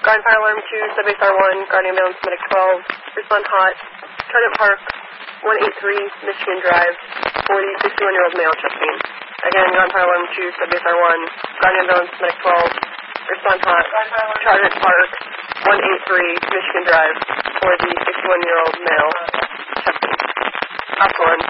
Fire Alarm 2, Subbase R1, Guardian Ambulance Medic 12, respond hot, Target Park, 183 Michigan Drive, for the 61-year-old male chest pain. Again, Fire Alarm 2, Subbase R1, Guardian Ambulance Medic 12, respond hot, Target Park, 183 Michigan Drive, for the 61-year-old male chest pain. Off 1.